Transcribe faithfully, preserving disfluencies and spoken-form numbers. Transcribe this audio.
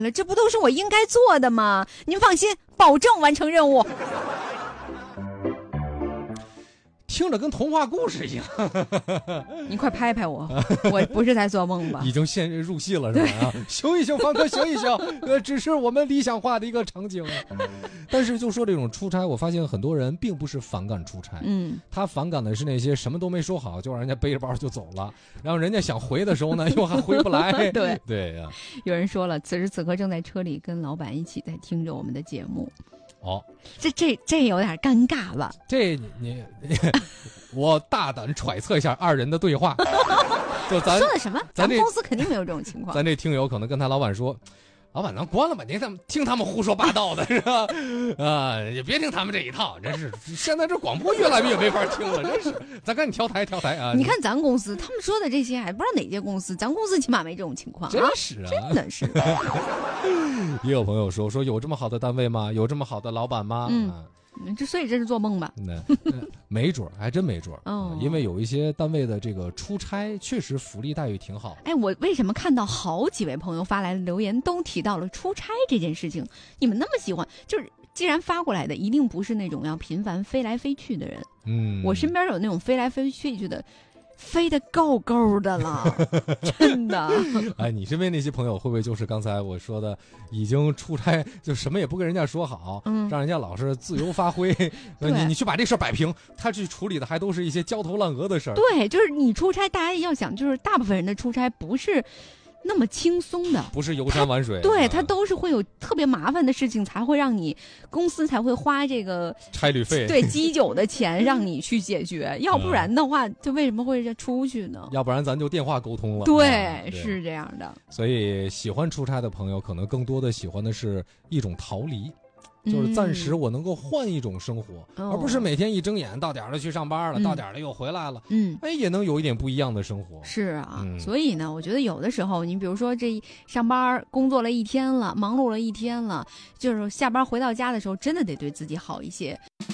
了，这不都是我应该做的吗？您放心，保证完成任务。 听着跟童话故事一样。 你快拍拍我，我不是在做梦吧？ 已经陷入戏了是吧？啊，醒一醒，房客醒一醒，呃，只是我们理想化的一个场景。但是就说这种出差，我发现很多人并不是反感出差，嗯，他反感的是那些什么都没说好就让人家背着包就走了，然后人家想回的时候呢，又还回不来。 对对呀、啊。 有人说了，此时此刻正在车里跟老板一起在听着我们的节目。 哦， 这这这有点尴尬吧？ 这你你，我大胆揣测一下二人的对话。就咱说的什么？ 咱咱公司肯定没有这种情况。 咱这听友可能跟他老板说，老板咱关了吧，您他们听他们胡说八道的是吧？啊，也别听他们这一套，真是现在这广播越来越没法听了，真是。咱赶紧调台调台啊！ 你看咱公司，他们说的这些还不知道哪届公司，咱公司起码没这种情况、啊。 真是啊， 真的是。 也有朋友说说有这么好的单位吗？有这么好的老板吗？ 嗯。啊这所以这是做梦吧？ 那没准还真没准哦，因为有一些单位的这个出差确实福利待遇挺好。 哎，我为什么看到好几位朋友发来的留言都提到了出差这件事情？你们那么喜欢，就是既然发过来的，一定不是那种要频繁飞来飞去的人。嗯，我身边有那种飞来飞去的。飞得够够的了，真的。 哎，你身边那些朋友会不会就是刚才我说的，已经出差就什么也不跟人家说好，嗯、让人家老是自由发挥？你你去把这事儿摆平，他去处理的还都是一些焦头烂额的事儿。 对，就是你出差，大家要想，就是大部分人的出差不是那么轻松的， 不是游山玩水， 对，他都是会有特别麻烦的事情，才会让你公司才会花这个差旅费， 对机酒的钱让你去解决，要不然的话，就为什么会出去呢？ 要不然咱就电话沟通了。 对， 啊、对是这样的。 所以喜欢出差的朋友，可能更多的喜欢的是一种逃离。就是暂时我能够换一种生活、嗯、而不是每天一睁眼到点了去上班了、嗯、到点了又回来了，嗯，哎，也能有一点不一样的生活。 是啊、嗯、所以呢我觉得有的时候你比如说这上班工作了一天了，忙碌了一天了，就是下班回到家的时候真的得对自己好一些。